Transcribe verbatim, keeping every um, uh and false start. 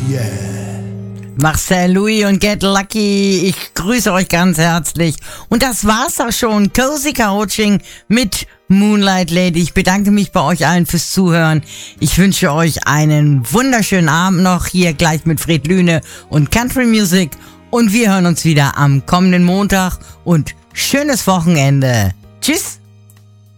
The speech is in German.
yeah. Marcel, Louis und Get Lucky, ich grüße euch ganz herzlich. Und das war's auch schon. Cozy Coaching mit Moonlight Lady. Ich bedanke mich bei euch allen fürs Zuhören. Ich wünsche euch einen wunderschönen Abend noch hier gleich mit Fred Lüne und Country Music. Und wir hören uns wieder am kommenden Montag und schönes Wochenende. Tschüss.